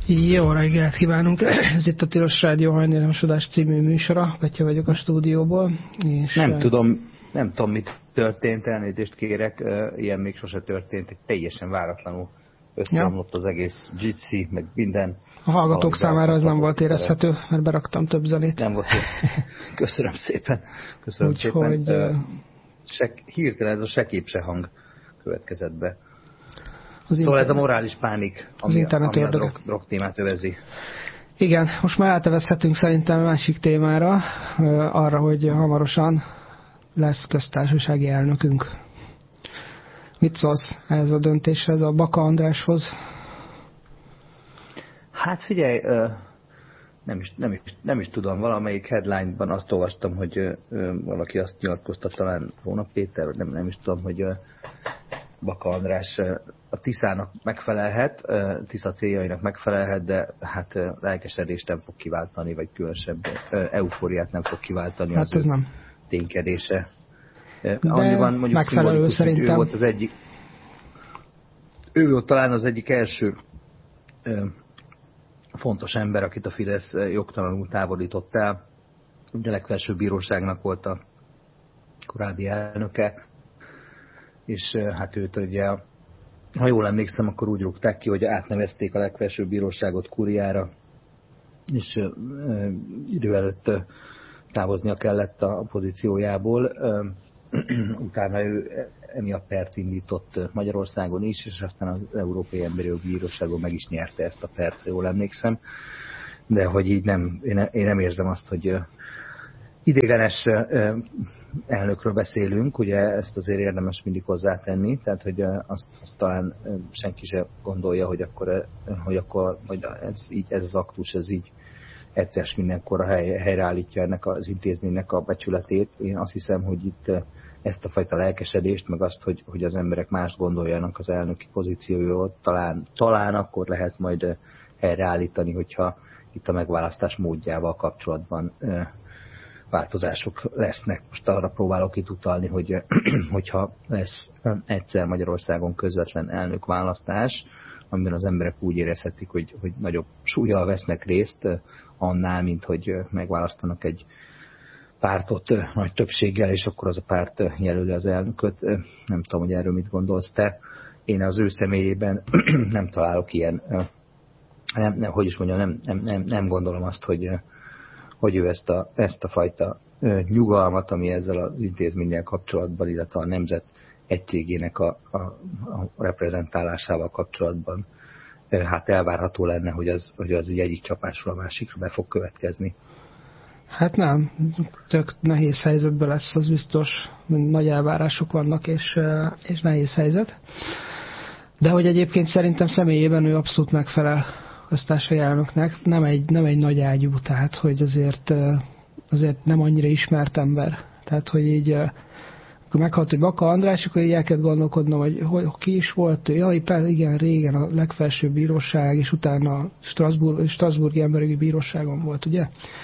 Jó reggelt kívánunk! Ez itt a Tilos Rádió hajnalosodás című műsora. Petya vagyok a stúdióból. És nem tudom, mit történt, elnézést kérek, ilyen még sose történt, teljesen váratlanul összeomlott az egész Jitsi, meg minden. A hallgatók számára ez nem volt érezhető, mert beraktam több zenét. Nem volt. Köszönöm szépen. Köszönöm szépen. Hirtelen ez a se kép, se hang következett be. Szóval ez a morális pánik, ami a drog témát övezi. Igen, most már átevezhetünk szerintem másik témára, arra, hogy hamarosan lesz köztársasági elnökünk. Mit szólsz ehhez a döntéshez, a Baka Andráshoz? Hát figyelj, nem is tudom, valamelyik headline-ban azt olvastam, hogy valaki azt nyilatkozta, talán Róna Péter, nem is tudom, hogy Baka András a Tiszának megfelelhet, Tisza céljainak megfelelhet, de hát lelkesedést nem fog kiváltani, vagy különösebb eufóriát nem fog kiváltani hát az nem. ténykedése. De annyiban mondjuk megfelelő szerintem. Ő volt talán az egyik első fontos ember, akit a Fidesz jogtalanul távolított el. Ugye a legfelsőbb bíróságnak volt a korábbi elnöke, és hát őt ugye, ha jól emlékszem, akkor úgy rúgták ki, hogy átnevezték a legfelsőbb bíróságot Kuriára, és idő előtt távoznia kellett a pozíciójából. Utána ő emiatt pert indított Magyarországon is, és aztán az Európai Emberi Jogi Bíróságon meg is nyerte ezt a pert, jól emlékszem. De hogy így én nem érzem azt, hogy idegenes elnökről beszélünk, ugye ezt azért érdemes mindig hozzátenni, tehát hogy azt talán senki sem gondolja, hogy ez az aktus, ez így egyszer mindenkorra helyreállítja ennek az intézménynek a becsületét. Én azt hiszem, hogy itt ezt a fajta lelkesedést, meg azt, hogy az emberek mást gondoljanak az elnöki pozícióról, talán akkor lehet majd helyreállítani, hogyha itt a megválasztás módjával kapcsolatban változások lesznek. Most arra próbálok itt utalni, hogyha lesz egyszer Magyarországon közvetlen elnökválasztás, amiben az emberek úgy érezhetik, hogy nagyobb súllyal vesznek részt annál, mint hogy megválasztanak egy pártot nagy többséggel, és akkor az a párt jelöli az elnököt. Nem tudom, hogy erről mit gondolsz te. Én az ő személyében nem találok ilyen, nem gondolom azt, hogy ő ezt a fajta nyugalmat, ami ezzel az intézménnyel kapcsolatban, illetve a nemzet egységének a reprezentálásával kapcsolatban hát elvárható lenne, hogy az egyik csapásról a másikra be fog következni. Hát nem, tök nehéz helyzetben lesz, az biztos, nagy elvárások vannak, és nehéz helyzet. De hogy egyébként szerintem személyében ő abszolút megfelel köztársasági elnöknek, nem egy nagy ágyú, tehát hogy azért nem annyira ismert ember. Tehát, hogy így akkor meghalt, hogy Baka András, akkor így el kell gondolkodnom, hogy ki is volt ő. Jaj, igen, régen a legfelsőbb bíróság, és utána a Strasbourgi Emberi Bíróságon volt, ugye?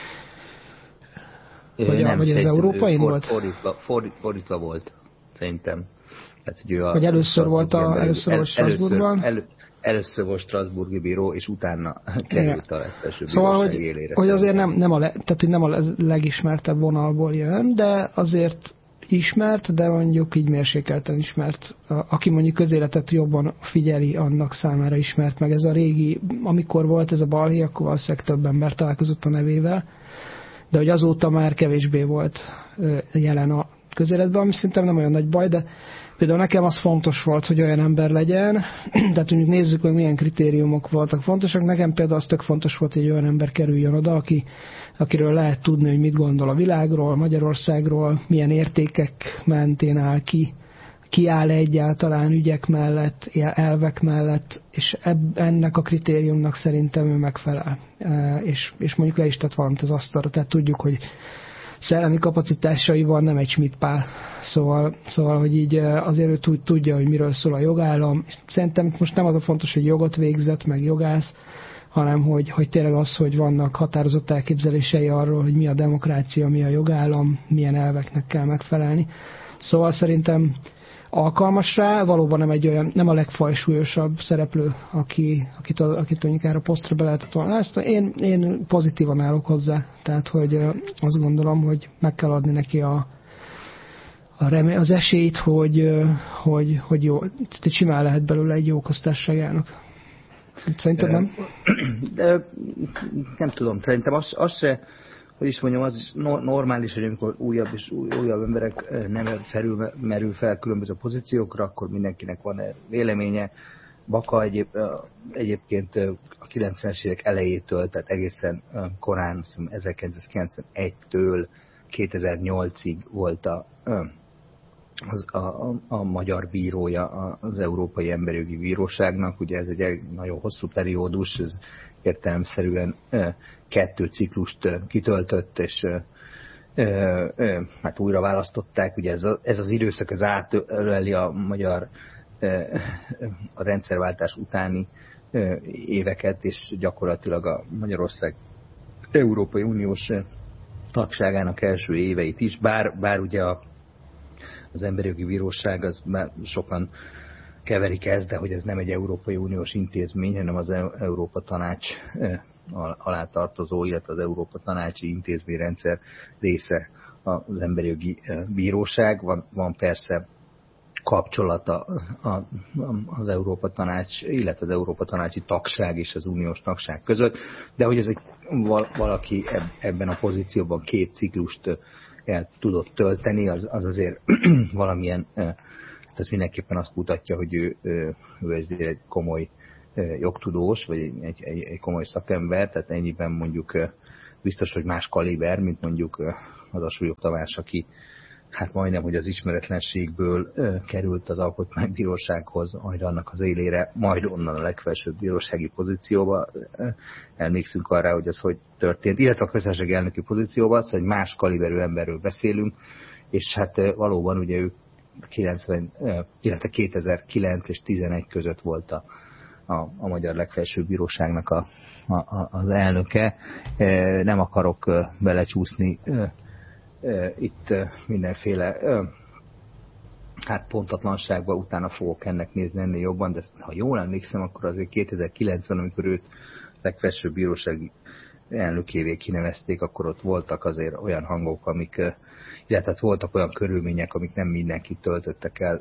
Vagy az Európai volt? Fordítva volt, szerintem. Hát, hogy először volt Strasbourgban? Először volt Strasbourgi bíró, és utána került a legfelsőbb szóval, bíróság élére. Hogy azért nem a legismertebb vonalból jön, de azért ismert, de mondjuk így mérsékelten ismert. Aki mondjuk közéletet jobban figyeli, annak számára ismert meg. Ez a régi, amikor volt ez a balhé, akkor valószínűleg több ember találkozott a nevével, de hogy azóta már kevésbé volt jelen a közéletben, ami szerintem nem olyan nagy baj, de például nekem az fontos volt, hogy olyan ember legyen, tehát mondjuk nézzük, hogy milyen kritériumok voltak fontosak. Nekem például az tök fontos volt, hogy egy olyan ember kerüljön oda, akiről lehet tudni, hogy mit gondol a világról, Magyarországról, milyen értékek mentén áll ki áll egyáltalán ügyek mellett, elvek mellett, és ennek a kritériumnak szerintem ő megfelel. És mondjuk le is tett valamit az asztalra, tehát tudjuk, hogy szellemi kapacitásaival nem egy Schmidt Pál. Szóval, hogy így azért ő tudja, hogy miről szól a jogállam. Szerintem most nem az a fontos, hogy jogot végzett, meg jogász, hanem hogy tényleg az, hogy vannak határozott elképzelései arról, hogy mi a demokrácia, mi a jogállam, milyen elveknek kell megfelelni. Szóval szerintem alkalmas rá, valóban nem a legfajsúlyosabb szereplő, akit mondjuk erre a posztra be lehetett volna. Ezt én pozitívan állok hozzá, tehát hogy azt gondolom, hogy meg kell adni neki az esélyt, hogy jó, simán lehet belőle egy jó köztársaság. Szerinted nem? Nem tudom, szerintem az se, hogy is mondjam, az is normális, hogy amikor újabb és újabb emberek nem merül fel különböző pozíciókra, akkor mindenkinek van véleménye. Baka egyébként a 90-es évek elejétől, tehát egészen korán, 1991-től 2008-ig volt a magyar bírója az Európai Emberi Jogi Bíróságnak. Ugye ez egy nagyon hosszú periódus, ez értelemszerűen 2 ciklust kitöltött, és hát újra választották. Ugye ez az időszak az átöleli a magyar a rendszerváltás utáni éveket, és gyakorlatilag a Magyarország Európai Uniós tagságának első éveit is, bár ugye az Emberi Jogi Bíróság, az már sokan keverik ezt, de hogy ez nem egy Európai Uniós intézmény, hanem az Európa Tanács alá tartozó, illetve az Európa Tanácsi intézményrendszer része az Emberi Jogi Bíróság. Van persze kapcsolata az Európa Tanács, illetve az Európa Tanácsi tagság és az uniós tagság között, de hogy ez valaki ebben a pozícióban 2 ciklust el tudott tölteni, az azért valamilyen, ez mindenképpen azt mutatja, hogy ő egy komoly jogtudós, vagy egy komoly szakember, tehát ennyiben mondjuk biztos, hogy más kaliber, mint mondjuk az a Súlyog Tamás, aki hát majdnem, hogy az ismeretlenségből került az Alkotmánybírósághoz, majd annak az élére, majd onnan a legfelsőbb bírósági pozícióba. Emlékszünk arra, hogy ez hogy történt, illetve a köztársasági elnöki pozícióba, szóval egy más kaliberű emberről beszélünk, és hát valóban ugye ő 2009 és 2011 között volt a Magyar Legfelsőbb Bíróságnak az elnöke. Nem akarok belecsúszni itt mindenféle hát pontatlanságba, utána fogok ennek nézni ennél jobban, de ha jól emlékszem, akkor azért 2009-ben, amikor őt legfelsőbb bírósági elnökévé kinevezték, akkor ott voltak azért olyan hangok, illetve voltak olyan körülmények, amik nem mindenkit töltöttek el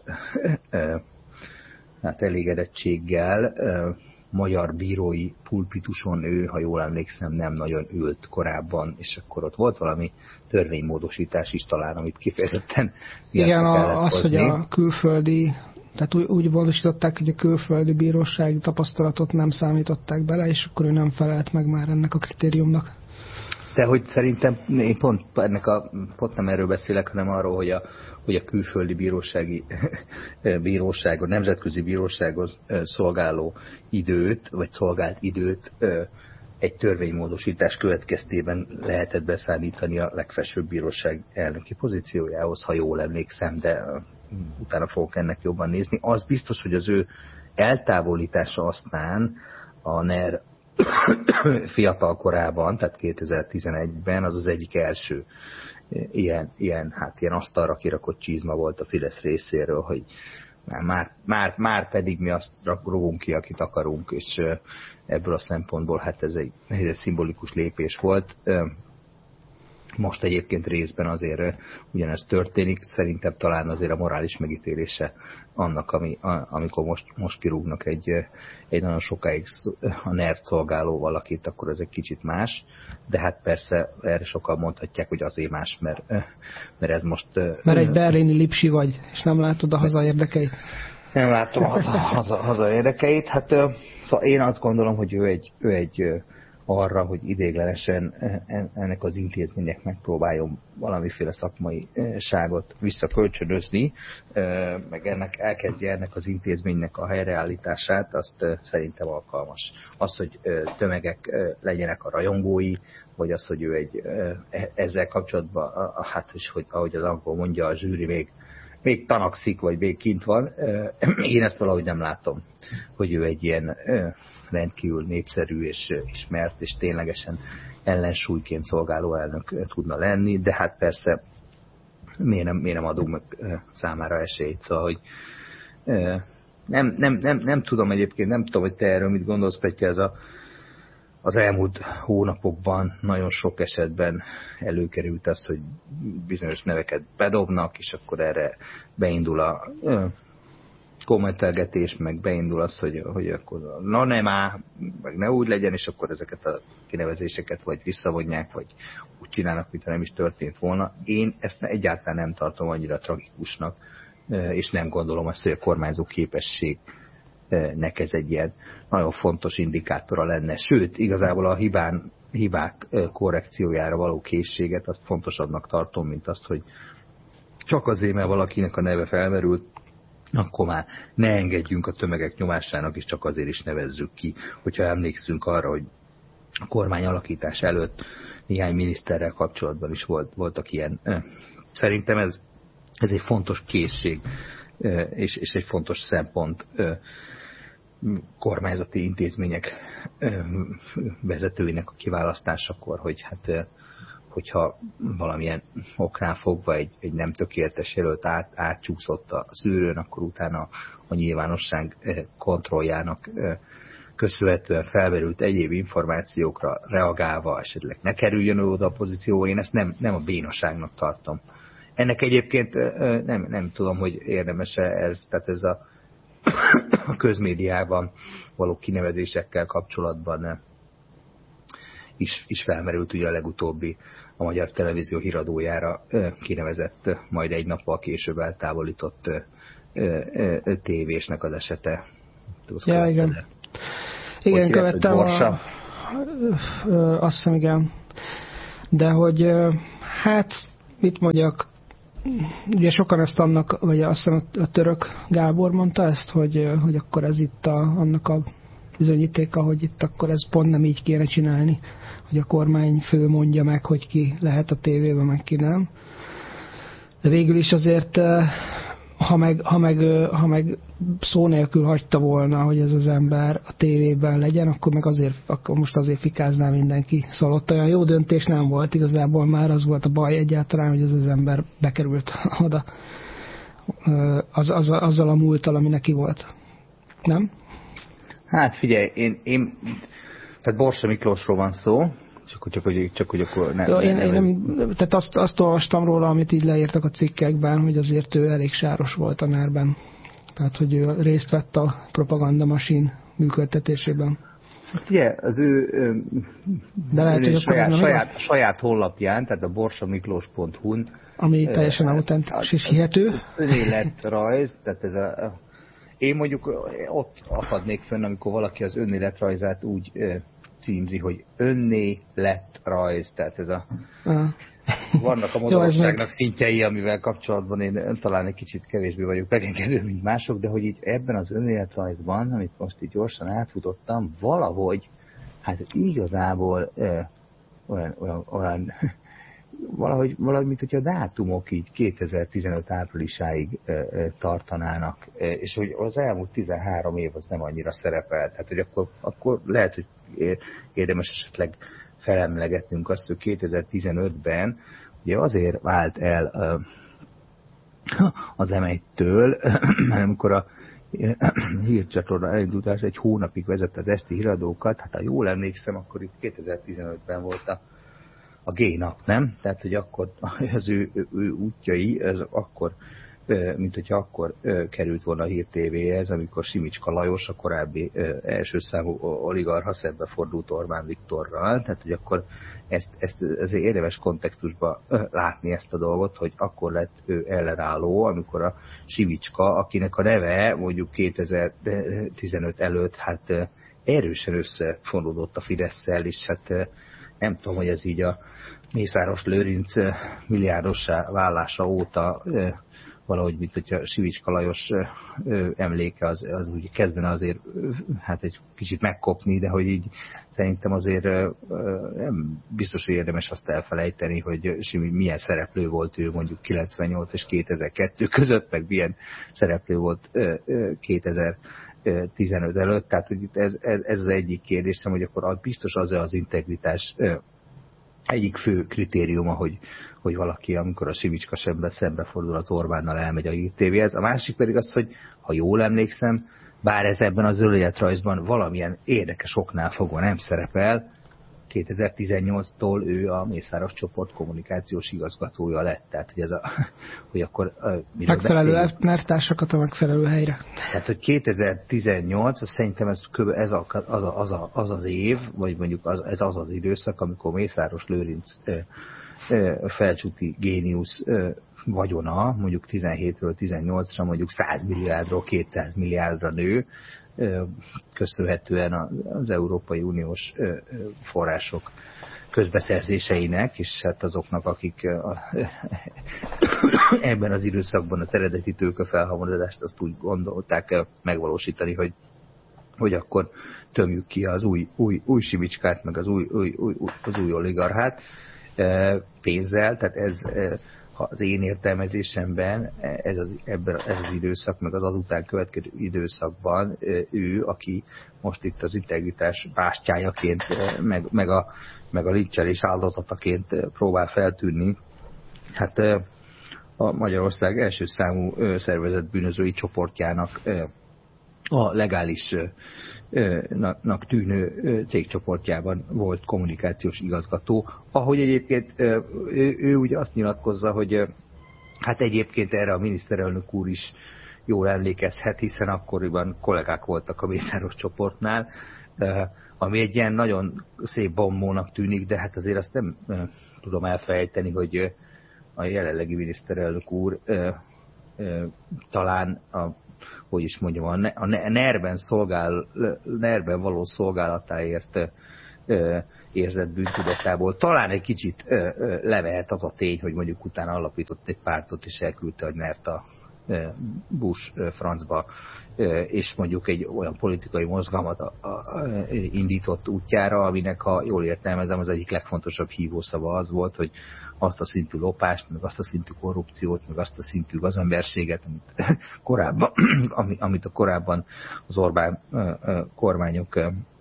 hát elégedettséggel. Magyar bírói pulpituson ő, ha jól emlékszem, nem nagyon ült korábban, és akkor ott volt valami törvénymódosítás is talán, amit kifejezetten igen, az, hogy a külföldi, tehát úgy módosították, hogy a külföldi bírósági tapasztalatot nem számították bele, és akkor ő nem felelt meg már ennek a kritériumnak. De hogy szerintem én pont nem erről beszélek, hanem arról, hogy a külföldi bíróság, a nemzetközi bírósághoz szolgáló időt, vagy szolgált időt egy törvénymódosítás következtében lehetett beszámítani a legfelsőbb bíróság elnöki pozíciójához, ha jól emlékszem, de utána fogok ennek jobban nézni. Az biztos, hogy az ő eltávolítása aztán a NER fiatal korában, tehát 2011-ben az egyik első ilyen asztalra kirakott csizma volt a Fidesz részéről, hogy már pedig mi azt rugunk ki, akit akarunk, és ebből a szempontból hát ez egy szimbolikus lépés volt. Most egyébként részben azért ugyanez történik, szerintem talán azért a morális megítélése annak, amikor most kirúgnak egy nagyon sokáig a NER szolgáló valakit, akkor ez egy kicsit más, de hát persze erre sokan mondhatják, hogy azért más, mert ez most... Mert egy berlini lipsi vagy, és nem látod a haza érdekeit. Nem látom a haza érdekeit, hát szóval én azt gondolom, hogy ő egy arra, hogy idéglenesen ennek az intézmények megpróbáljon valamiféle szakmaiságot visszakölcsönözni, meg elkezdje ennek az intézménynek a helyreállítását, azt szerintem alkalmas. Az, hogy tömegek legyenek a rajongói, vagy az, hogy ő ezzel kapcsolatban, hát is, hogy ahogy az angol mondja, a zsűri még tanakszik, vagy még kint van. Én ezt valahogy nem látom, hogy ő egy ilyen rendkívül népszerű és ismert, és ténylegesen ellensúlyként szolgáló elnök tudna lenni, de hát persze miért nem adunk meg számára esélyt. Szóval, hogy nem tudom egyébként, nem tudom, hogy te erről mit gondolsz, Petya, az elmúlt hónapokban nagyon sok esetben előkerült az, hogy bizonyos neveket bedobnak, és akkor erre beindul a kommentelgetés, meg beindul az, hogy akkor na nem áll, meg ne úgy legyen, és akkor ezeket a kinevezéseket vagy visszavonják, vagy úgy csinálnak, mintha nem is történt volna. Én ezt egyáltalán nem tartom annyira tragikusnak, és nem gondolom azt, hogy a kormányzó képességnek ez egy ilyen nagyon fontos indikátora lenne. Sőt, igazából a hibák korrekciójára való készséget azt fontosabbnak tartom, mint azt, hogy csak azért, mert valakinek a neve felmerült, akkor már ne engedjünk a tömegek nyomásának, és csak azért is nevezzük ki. Hogyha emlékszünk arra, hogy a kormány alakítás előtt néhány miniszterrel kapcsolatban is voltak ilyen. Szerintem ez egy fontos készség, és egy fontos szempont kormányzati intézmények vezetőinek a kiválasztásakor, hogy hát hogyha valamilyen oknál fogva egy nem tökéletes jelölt átcsúszott a szűrőn, akkor utána a nyilvánosság kontrolljának köszönhetően felmerült egyéb információkra reagálva esetleg ne kerüljön oda a pozíció, én ezt nem a bénaságnak tartom. Ennek egyébként nem tudom, hogy érdemes-e ez, tehát ez a közmédiában való kinevezésekkel kapcsolatban is felmerült ugye a legutóbbi a Magyar Televízió híradójára kinevezett, majd egy nappal később eltávolított tévésnek az esete. Ja, igen. Igen, követtem azt hiszem, igen. De hogy hát, mit mondjak, ugye sokan ezt annak, vagy azt hiszem a Török Gábor mondta ezt, hogy akkor ez itt annak a bizonyítéka, hogy itt akkor ez pont nem így kéne csinálni, hogy a kormányfő mondja meg, hogy ki lehet a tévében, meg ki nem. De végül is azért, ha meg szó nélkül hagyta volna, hogy ez az ember a tévében legyen, akkor most azért fikázná mindenki. Szóval ott olyan jó döntés nem volt, igazából már az volt a baj egyáltalán, hogy ez az ember bekerült oda azzal a múlttal, ami neki volt. Nem? Hát figyelj, tehát Borsa Miklósról van szó, csak hogy akkor tehát azt olvastam róla, amit így leírtak a cikkekben, hogy azért ő elég sáros volt a NER-ben. Tehát, hogy ő részt vett a propagandamasin működtetésében. Ugye, az ő de lehet, hogy saját honlapján, tehát a borsamiklós.hu-n, ami teljesen autentikus és hihető. Önéletrajz, tehát ez én mondjuk ott akadnék fönn, amikor valaki az önéletrajzát úgy címzi, hogy önéletrajz, tehát ez vannak a modorosságnak szintjei, amivel kapcsolatban én talán egy kicsit kevésbé vagyok megengedő, mint mások, de hogy így ebben az önéletrajzban, amit most így gyorsan átfutottam, valahogy, hát igazából olyan valahogy, mint hogyha a dátumok így 2015 áprilisáig tartanának, és hogy az elmúlt 13 év az nem annyira szerepel. Tehát, hogy akkor lehet, hogy érdemes esetleg felemlegetnünk azt, hogy 2015-ben ugye azért vált el az M1-től, amikor a hírcsatorna elindultás egy hónapig vezette az esti híradókat, hát ha jól emlékszem, akkor itt 2015-ben volt a G-nap, nem? Tehát, hogy akkor az ő útjai, ez akkor, mint hogyha akkor került volna a Hír TV-hez, amikor Simicska Lajos, a korábbi első számú oligarcha szembe fordult Orbán Viktorral, tehát, hogy akkor ezt érdemes kontextusba látni ezt a dolgot, hogy akkor lett ő ellenálló, amikor a Simicska, akinek a neve mondjuk 2015 előtt hát erősen összefonódott a Fidesszel, és hát nem tudom, hogy ez így a Mészáros Lőrinc milliárdossá válása óta valahogy, mint hogyha Simicska Lajos emléke az úgy kezdene azért hát egy kicsit megkopni, de hogy így szerintem azért nem biztos, hogy érdemes azt elfelejteni, hogy milyen szereplő volt ő mondjuk 98 és 2002 között, meg milyen szereplő volt 2015 előtt, tehát hogy ez az egyik kérdésem, hogy akkor biztos az integritás egyik fő kritériuma, hogy valaki, amikor a Simicska szembefordul az Orbánnal, elmegy a Hír TV-hez. A másik pedig az, hogy ha jól emlékszem, bár ez ebben az önéletrajzban valamilyen érdekes oknál fogva nem szerepel, 2018-tól ő a Mészáros csoport kommunikációs igazgatója lett. Tehát, hogy akkor... Megfelelő elvtársakat a megfelelő helyre. Tehát, hogy 2018, az szerintem ez az év, vagy mondjuk ez az időszak, amikor Mészáros Lőrinc felcsúti géniusz vagyona, mondjuk 17-ről 18-ra mondjuk 100 milliárdról 200 milliárdra nő, köszönhetően az Európai Uniós források közbeszerzéseinek, és hát azoknak, akik ebben az időszakban az eredeti tőkefelhalmozást azt úgy gondolták megvalósítani, hogy akkor tömjük ki az új Simicskát, meg az új oligarchát pénzzel, tehát ez az én értelmezésemben ez az időszak, meg az azután következő időszakban ő, aki most itt az integritás bástyájaként, meg a lincselés áldozataként próbál feltűnni, hát a Magyarország első számú szervezett bűnözői csoportjának a legálisnak tűnő cégcsoportjában volt kommunikációs igazgató, ahogy egyébként ő ugye azt nyilatkozza, hogy hát egyébként erre a miniszterelnök úr is jól emlékezhet, hiszen akkoriban kollégák voltak a Mészáros csoportnál, ami egy ilyen nagyon szép bombónak tűnik, de hát azért azt nem tudom elfelejteni, hogy a jelenlegi miniszterelnök úr talán hogy is mondjam, a NER-ben való szolgálatáért érzett bűntudatából talán egy kicsit levehet az a tény, hogy mondjuk utána alapított egy pártot, és elküldte a NER-t a Bush francba, és mondjuk egy olyan politikai mozgalmat indított útjára, aminek, ha jól értelmezem, az egyik legfontosabb hívószava az volt, hogy azt a szintű lopást, meg azt a szintű korrupciót, meg azt a szintű gazemberséget, amit a korábban az Orbán kormányok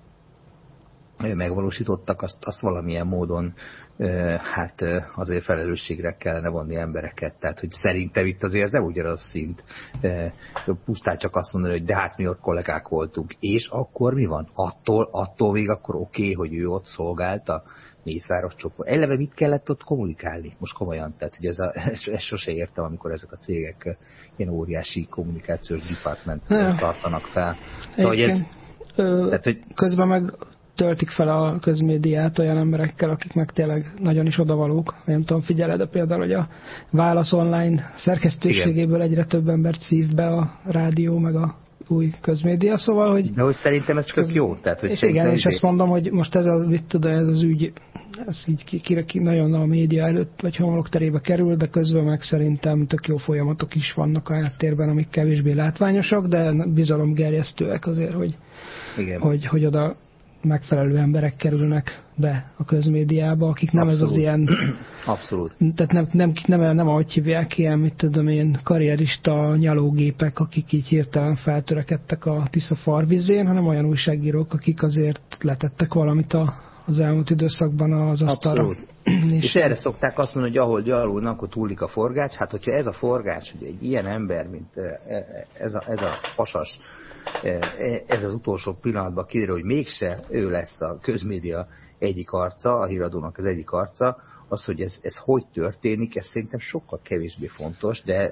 megvalósítottak, azt valamilyen módon hát azért felelősségre kellene vonni embereket. Tehát, hogy szerintem itt azért nem ugyanaz a szint. Pusztán csak azt mondani, hogy de hát mi ott kollégák voltunk. És akkor mi van? Attól még akkor oké, hogy ő ott szolgálta Mészáros csoport. Eleve mit kellett ott kommunikálni? Most komolyan, tehát hogy ezt sose értem, amikor ezek a cégek ilyen óriási kommunikációs department tartanak fel. Szóval, hogy közben meg töltik fel a közmédiát olyan emberekkel, akik meg tényleg nagyon is odavalók. Nem tudom, figyeled, de például, hogy a Válasz Online szerkesztőségéből egyre több embert szív be a rádió, meg a új közmédia, szóval, hogy... De hogy szerintem ez csak jó. Tehát, hogy és igen, és ezt mondom, hogy most ez az ügy, ez így nagyon a média előtt, vagy homlokterébe kerül, de közben meg szerintem tök jó folyamatok is vannak a háttérben, amik kevésbé látványosak, de bizalomgerjesztőek azért, hogy oda megfelelő emberek kerülnek be a közmédiába, akik nem abszolút. Ez az ilyen... Abszolút. Tehát nem ahogy hívják, ilyen, mit tudom én, karrierista nyalógépek, akik így hirtelen feltörekedtek a Tisza farvizén, hanem olyan újságírók, akik azért letettek valamit az elmúlt időszakban az asztalra. Abszolút. És erre szokták azt mondani, hogy ahol gyalulnak, ott túlik a forgács. Hát, hogyha ez a forgács, hogy egy ilyen ember, mint ez a pasas, ez az utolsó pillanatban kiderül, hogy mégse ő lesz a közmédia egyik arca, a híradónak az egyik arca, az, hogy ez hogy történik, ez szerintem sokkal kevésbé fontos, de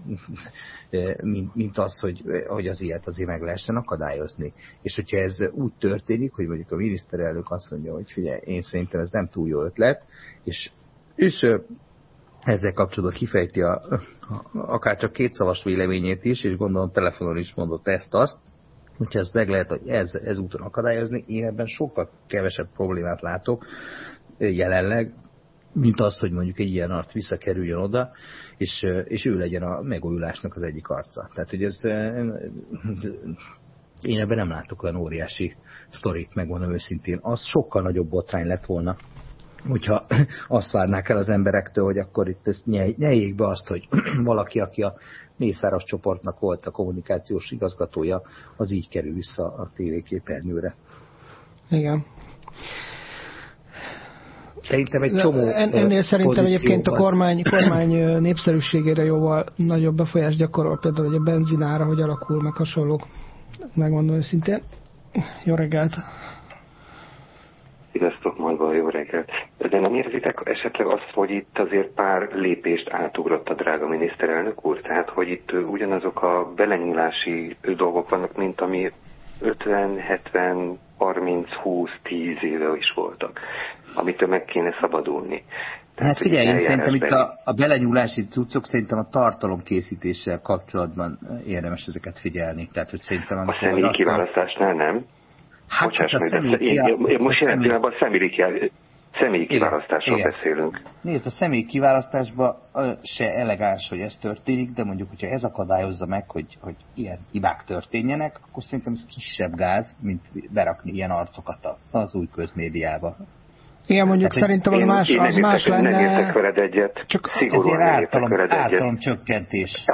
mint az, hogy az ilyet azért meg lehessen akadályozni. És hogyha ez úgy történik, hogy mondjuk a miniszterelnök azt mondja, hogy figyelj, én szerintem ez nem túl jó ötlet, és ezzel kapcsolatban kifejti akár csak kétszavas véleményét is, és gondolom telefonon is mondott ezt-azt, hogyha ezt meg lehet, hogy ez úton akadályozni, én ebben sokkal kevesebb problémát látok jelenleg, mint azt, hogy mondjuk egy ilyen arc visszakerüljön oda, és ő legyen a megújulásnak az egyik arca. Tehát, hogy én ebben nem látok olyan óriási sztorit, megmondom őszintén. Az sokkal nagyobb botrány lett volna, hogyha azt várnák el az emberektől, hogy akkor itt ezt nyeljék be azt, hogy valaki, aki a Mészáros csoportnak volt a kommunikációs igazgatója, az így kerül vissza a tévéképernyőre. Igen. Szerintem egy csomó ennél szerintem egyébként a kormány népszerűségére jóval nagyobb befolyást gyakorol, például hogy a benzinára, hogy alakul, meg hasonlók. Megmondom őszintén. Jó reggelt! Sziasztok, Malva, jó reggelt! De nem érzitek esetleg azt, hogy itt azért pár lépést átugrott a drága miniszterelnök úr? Tehát, hogy itt ugyanazok a belenyúlási dolgok vannak, mint ami 50, 70, 30, 20, 10 éve is voltak, amitől meg kéne szabadulni. Hát figyelj, én szerintem itt a belenyúlási cuccok szerintem a tartalomkészítéssel kapcsolatban érdemes ezeket figyelni. Tehát, hogy szerintem a személyi kiválasztásnál nem? Hát, bocsáss meg, én most jelen pillanatban személyi kiválasztásról beszélünk. Nézd, a személyi kiválasztásban se elegáns, hogy ez történik, de mondjuk, hogyha ez akadályozza meg, hogy ilyen hibák történjenek, akkor szerintem ez kisebb gáz, mint berakni ilyen arcokat az új közmédiába. Igen, mondjuk tehát, szerintem az más lenne. Nem értek veled egyet. Csak szigorúan nem értek veled egyet. Általom csökkentés.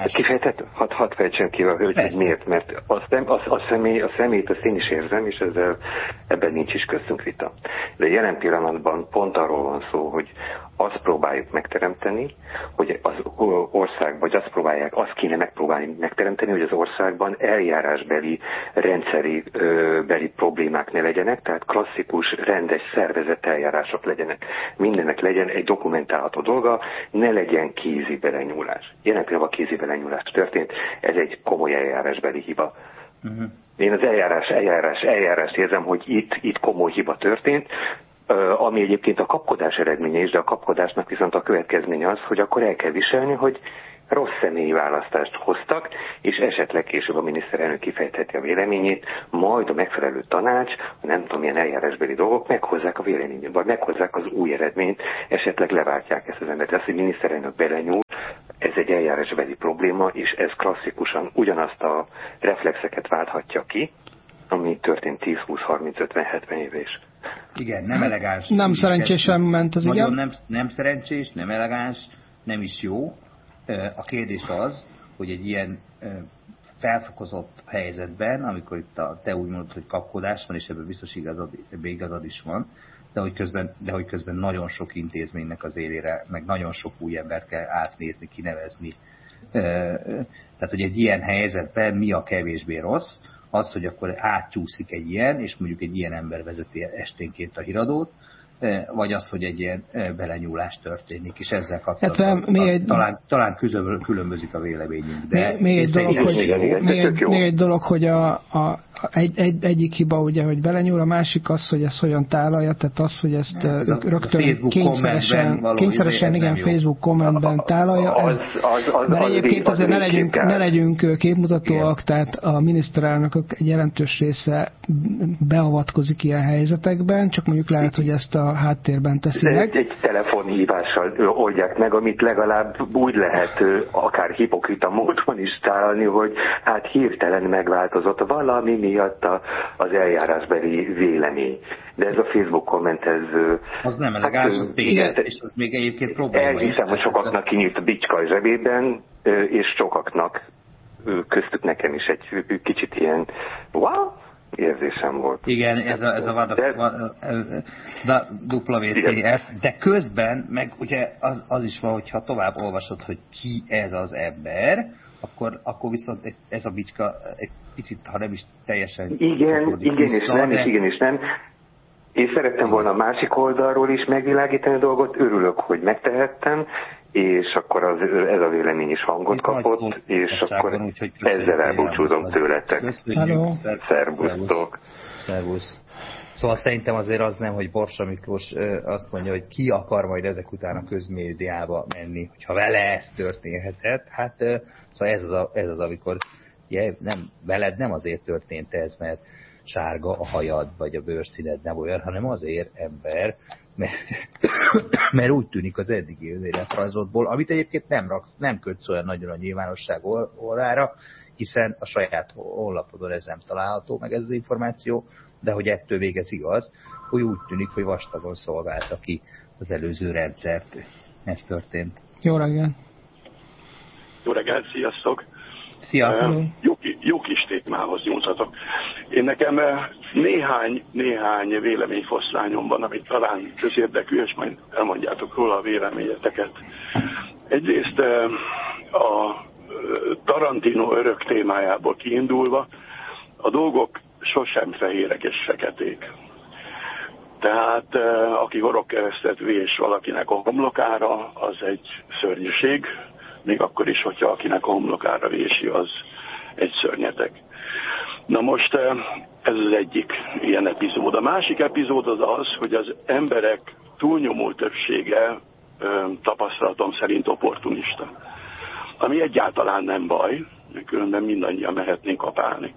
Hadd fejtsem ki, hogy miért, mert a személyt azt én is érzem, és ebben nincs is köztünk vita. De jelen pillanatban pont arról van szó, hogy azt próbáljuk megteremteni, hogy az országban, vagy azt kéne megpróbálni megteremteni, hogy az országban eljárásbeli, rendszeri beli problémák ne legyenek, tehát klasszikus, rendes, szervezett eljárások legyenek. Mindennek legyen egy dokumentálható dolga, ne legyen kézi belenyúlás. Jelen pillanatban kézi belenyúlás történt, ez egy komoly eljárásbeli hiba. Uh-huh. Én az eljárást érzem, hogy itt komoly hiba történt, ami egyébként a kapkodás eredménye is, de a kapkodásnak viszont a következménye az, hogy akkor el kell viselni, hogy rossz személyi választást hoztak, és esetleg később a miniszterelnök kifejtheti a véleményét, majd a megfelelő tanács, nem tudom, milyen eljárásbeli dolgok meghozzák a véleményét, vagy meghozzák az új eredményt, esetleg leváltják ezt az embert. Az, hogy miniszterelnök belenyúl, ez egy eljárásbeli probléma, és ez klasszikusan ugyanazt a reflexeket válthatja ki, ami történt 10, 20, 30, 50, 70 éve is. Igen, nem elegáns. Nem szerencsésen ment az, igen. Nem szerencsés, nem elegáns, nem is jó. A kérdés az, hogy egy ilyen felfokozott helyzetben, amikor itt te úgy mondod, hogy kapkodás van, és ebben biztos igazad is van, de hogy közben nagyon sok intézménynek az élére, meg nagyon sok új embert kell átnézni, kinevezni. Tehát, hogy egy ilyen helyzetben mi a kevésbé rossz, az, hogy akkor átcsúszik egy ilyen, és mondjuk egy ilyen ember vezeti esténként a híradót, vagy az, hogy egy ilyen belenyúlás történik, és ezzel kapcsolatban talán különbözik a véleményünk. De még egy dolog, hogy egyik hiba, ugye, hogy belenyúl, a másik az, hogy ezt hogyan tálalja, tehát az, hogy ezt rögtön kényszeresen igen, Facebook kommentben tálalja. Mert egyébként azért ne legyünk képmutatóak, tehát a miniszterelnökök egy jelentős része beavatkozik ilyen helyzetekben, csak mondjuk lehet, hogy ezt a háttérben teszi meg. Egy telefonhívással oldják meg, amit legalább úgy lehet akár hipokrita módon is tálalni, hogy hát hirtelen megváltozott valami miatt az eljárásbeli vélemény. De ez a Facebook komment, az nem elegáns, és az még egyébként probléma. Elhiszem, hogy sokaknak kinyílt a bicska a zsebében, és sokaknak, köztük nekem is egy kicsit ilyen wow érzésem volt. Igen, ez a WTF, de közben, meg ugye az is van, hogyha tovább olvasod, hogy ki ez az ember, akkor viszont ez a bicska egy picit, ha nem is teljesen... Igen és nem. Én szerettem volna a másik oldalról is megvilágítani a dolgot, örülök, hogy megtehettem, és akkor ez a vélemény is hangot kapott, és akkor ezzel elbúcsúzom tőletek. Szervusztok! Szervusz! Szóval szerintem azért az nem, hogy Borsa Miklós azt mondja, hogy ki akar majd ezek után a közmédiába menni, hogyha vele ez történhetett. Hát szóval ez az, amikor veled nem azért történt ez, mert sárga a hajad, vagy a bőrszíned nem olyan, hanem azért ember, mert úgy tűnik az eddigi életrajzodból, amit egyébként nem kötsz olyan nagyon a nyilvánosság orrára, hiszen a saját honlapodon ez nem található meg ez az információ, de hogy ettől végez igaz, hogy úgy tűnik, hogy vastagon szolgálta ki az előző rendszert. Ez történt. Jó reggelt! Jó reggelt, sziasztok! Szia! Jó kis témához nyúlhatok. Én nekem néhány véleményfoszlányom van, amit talán közérdekű, és majd elmondjátok róla a véleményeteket. Egyrészt a Tarantino örök témájából kiindulva, a dolgok sosem fehérek és feketék. Tehát aki horogkeresztet vés valakinek a homlokára, az egy szörnyűség, még akkor is, hogyha akinek a homlokára vési, az egy szörnyeteg. Na most ez az egyik ilyen epizód. A másik epizód az, hogy az emberek túlnyomó többsége tapasztalatom szerint opportunista. Ami egyáltalán nem baj, különben mindannyian mehetnénk kapálni.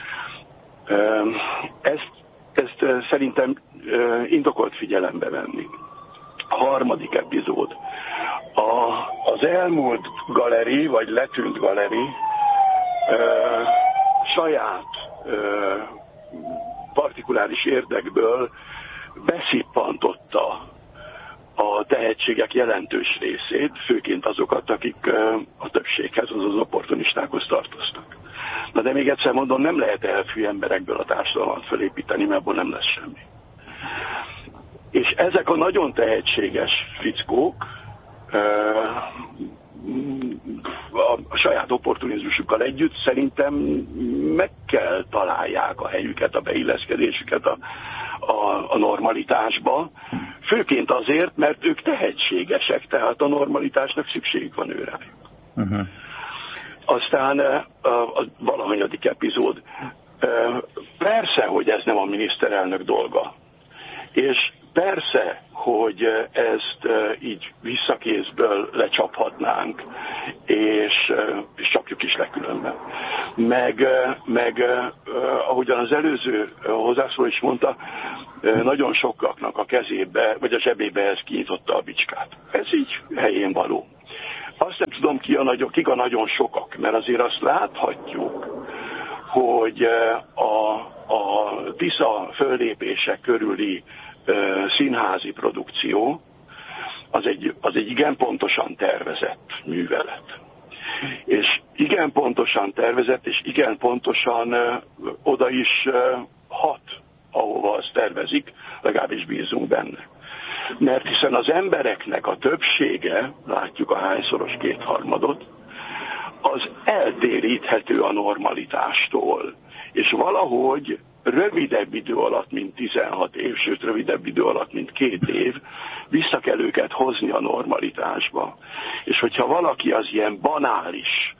Ezt szerintem indokolt figyelembe venni. A harmadik epizód. Az elmúlt galeri, vagy letűnt galeri saját partikuláris érdekből beszippantotta a tehetségek jelentős részét, főként azokat, akik a többséghez, azaz az opportunistákhoz tartoztak. Na de még egyszer mondom, nem lehet elfű emberekből a társadalmat felépíteni, mert abból nem lesz semmi. És ezek a nagyon tehetséges fickók a saját opportunizmusukkal együtt szerintem meg kell találják a helyüket, a beilleszkedésüket a normalitásba. Főként azért, mert ők tehetségesek, tehát a normalitásnak szükségük van őre. Uh-huh. Aztán a valahanyadik epizód. Persze, hogy ez nem a miniszterelnök dolga. És persze, hogy ezt így visszakézből lecsaphatnánk, és csapjuk is le különben. Meg ahogyan az előző hozzászóló is mondta, nagyon sokaknak a kezébe, vagy a zsebébe ez kinyitotta a bicskát. Ez így helyén való. Azt nem tudom, kik a nagyon sokak, mert azért azt láthatjuk, hogy a Tisza föllépése körüli színházi produkció az egy igen pontosan tervezett művelet. És igen pontosan tervezett, és igen pontosan oda is hat, ahova azt tervezik, legalábbis bízunk benne. Mert hiszen az embereknek a többsége, látjuk a hányszoros kétharmadot, az eltéríthető a normalitástól. És valahogy rövidebb idő alatt, mint 16 év, sőt rövidebb idő alatt, mint 2 év, vissza kell őket hozni a normalitásba. És hogyha valaki az ilyen banális,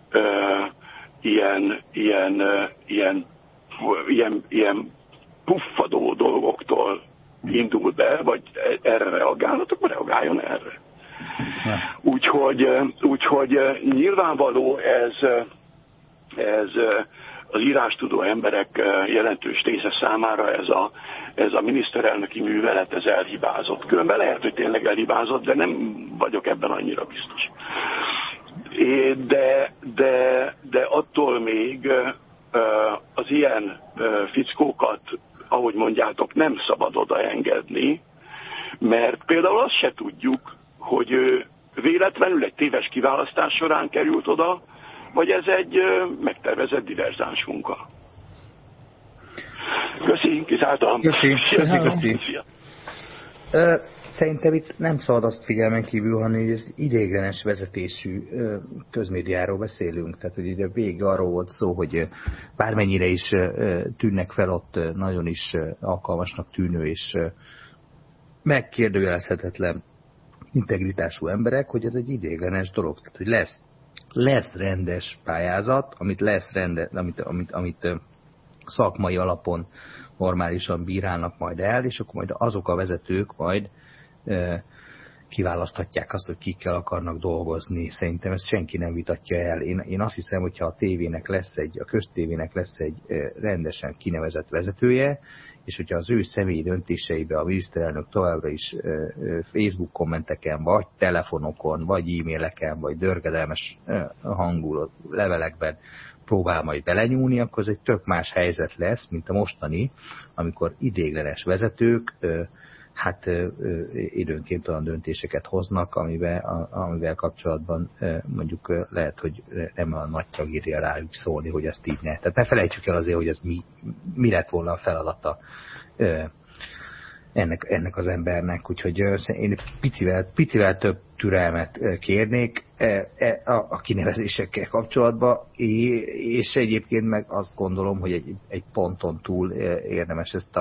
ilyen puffadó dolgoktól indul be, vagy erre reagálnak, akkor reagáljon erre. Úgyhogy nyilvánvaló ez az írástudó emberek jelentős része számára ez a miniszterelnöki művelet, ez elhibázott. Különben lehet, hogy tényleg elhibázott, de nem vagyok ebben annyira biztos. De attól még az ilyen fickókat, ahogy mondjátok, nem szabad odaengedni, mert például azt se tudjuk, hogy véletlenül egy téves kiválasztás során került oda, vagy ez egy megtervezett diverzáns munka. Köszi, kizártam. Köszi. Szerintem itt nem szabad azt figyelmen kívül, hanem hogy ez ideiglenes vezetésű közmédiáról beszélünk. Tehát, hogy ide végig arról volt szó, hogy bármennyire is tűnnek fel ott nagyon is alkalmasnak tűnő és megkérdőjelezhetetlen integritású emberek, hogy ez egy ideiglenes dolog. Tehát, hogy lesz rendes pályázat, amit szakmai alapon normálisan bírálnak majd el, és akkor majd azok a vezetők majd kiválaszthatják azt, hogy kikkel akarnak dolgozni. Szerintem ezt senki nem vitatja el. Én azt hiszem, hogyha a köztévének lesz egy rendesen kinevezett vezetője, és hogyha az ő személyi döntéseibe a miniszterelnök továbbra is Facebook kommenteken, vagy telefonokon, vagy e-maileken, vagy dörgedelmes hangú levelekben próbál majd belenyúlni, akkor ez egy tök más helyzet lesz, mint a mostani, amikor ideiglenes vezetők hát időnként olyan döntéseket hoznak, amivel kapcsolatban mondjuk lehet, hogy nem a nagy tag írja rájuk szólni, hogy ezt így ne. Tehát ne felejtsük el azért, hogy ez mi lett volna a feladata ennek az embernek, úgyhogy én picivel több türelmet kérnék a kinevezésekkel kapcsolatban, és egyébként meg azt gondolom, hogy egy ponton túl érdemes ezt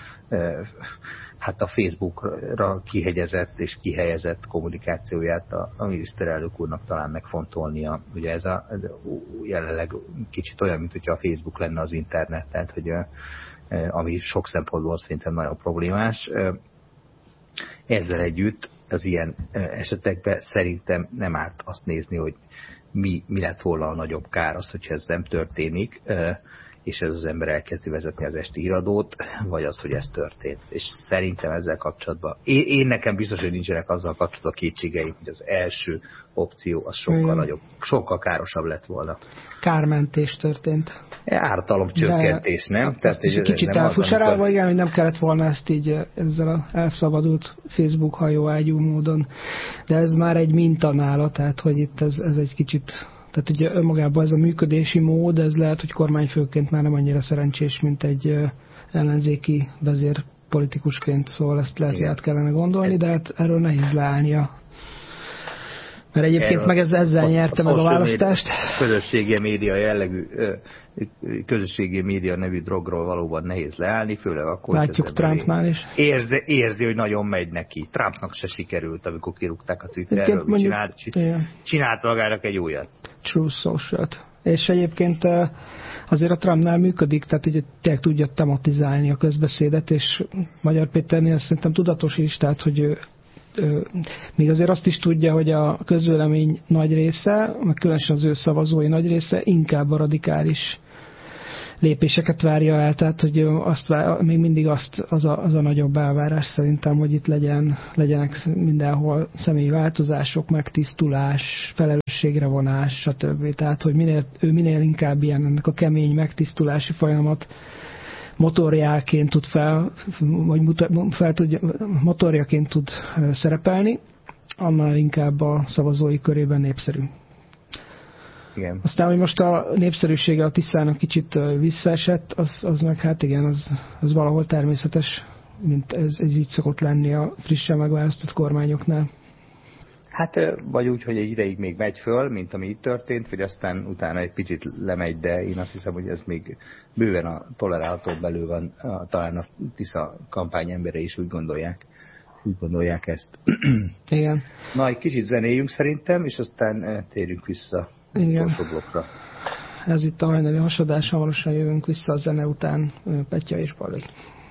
a Facebookra kihegyezett és kihelyezett kommunikációját a miniszterelnök úrnak talán megfontolnia. Ugye ez jelenleg kicsit olyan, mint hogyha a Facebook lenne az internet, tehát hogy ami sok szempontból szerintem nagyon problémás. Ezzel együtt az ilyen esetekben szerintem nem árt azt nézni, hogy mi lett volna a nagyobb kár az, hogyha ez nem történik, és ez az ember elkezdi vezetni az esti híradót, vagy az, hogy ez történt. És szerintem ezzel kapcsolatban, én nekem biztos, hogy nincsenek azzal kapcsolatban kétségeim, hogy az első opció az sokkal nagyobb, sokkal károsabb lett volna. Kármentés történt. Ártalomcsökkentés, nem? Tehát egy kicsit elfusarálva, igen, hogy nem kellett volna ezt így ezzel a elszabadult Facebook hajóágyú módon, de ez már egy mintanála, tehát hogy itt ez egy kicsit. Tehát ugye önmagában ez a működési mód, ez lehet, hogy kormányfőként már nem annyira szerencsés, mint egy ellenzéki vezérpolitikusként, szóval ezt lehet, hogy át kellene gondolni, de hát erről nehéz leállnia. Mert egyébként meg ezzel nyerte meg a választást. Közösségi média jellegű, közösségi média nevű drogról valóban nehéz leállni, főleg akkor, látjuk Trumpnál is. Érzi, hogy nagyon megy neki. Trumpnak se sikerült, amikor kirúgták a Twitterről, csinált magának egy újat. True Social-t. És egyébként azért a Trumpnál működik, tehát ugye tényleg tudja tematizálni a közbeszédet, és Magyar Péternél szerintem tudatos is, tehát hogy még azért azt is tudja, hogy a közvélemény nagy része, meg különösen az ő szavazói nagy része inkább a radikális lépéseket várja el, tehát hogy még mindig az a nagyobb elvárás szerintem, hogy itt legyenek mindenhol személyi változások, megtisztulás, felelősségre vonás, stb. Tehát, hogy minél inkább ilyen ennek a kemény megtisztulási folyamat motorjaként tud szerepelni, annál inkább a szavazói körében népszerű. Igen. Aztán, hogy most a népszerűsége a Tiszának kicsit visszaesett, az meg hát igen, az valahol természetes, mint ez így szokott lenni a frissen megválasztott kormányoknál. Hát vagy úgy, hogy egy ideig még megy föl, mint ami itt történt, hogy aztán utána egy picit lemegy, de én azt hiszem, hogy ez még bőven a toleráltól belül van, talán a Tisza kampány embere is úgy gondolják ezt. Igen. Na, egy kicsit zenéljünk szerintem, és aztán térjünk vissza az utolsó blokkra. Ez itt a hajnali hasadás, hamarosan jövünk vissza a zene után, Petya és Balli.